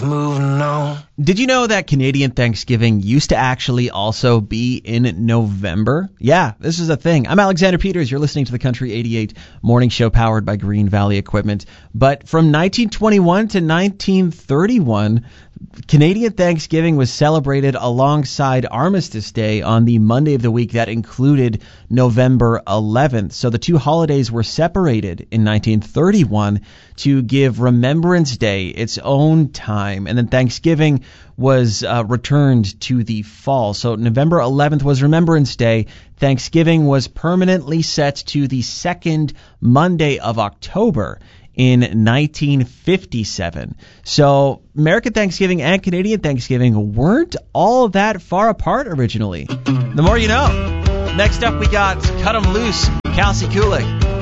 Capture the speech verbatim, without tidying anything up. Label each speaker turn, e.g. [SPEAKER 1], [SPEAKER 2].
[SPEAKER 1] Moving on.
[SPEAKER 2] Did you know that Canadian Thanksgiving used to actually also be in November? Yeah, this is a thing. I'm Alexander Peters. You're listening to the Country eighty-eight morning show powered by Green Valley Equipment. But from nineteen twenty-one to nineteen thirty-one, Canadian Thanksgiving was celebrated alongside Armistice Day on the Monday of the week that included November eleventh. So the two holidays were separated in nineteen thirty-one to give Remembrance Day its own time, and then Thanksgiving was uh, returned to the fall. So November eleventh was Remembrance Day. Thanksgiving was permanently set to the second Monday of October in nineteen fifty-seven. So American Thanksgiving and Canadian Thanksgiving weren't all that far apart originally. The more you know. Next up, we got Cut 'em Loose, Kelsey Kulik.